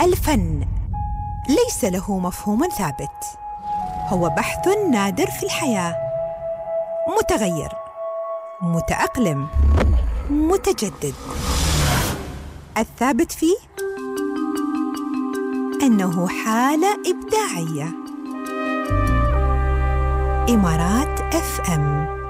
الفن ليس له مفهوم ثابت، هو بحث نادر في الحياة، متغير، متأقلم، متجدد. الثابت فيه أنه حالة إبداعية. إمارات FM.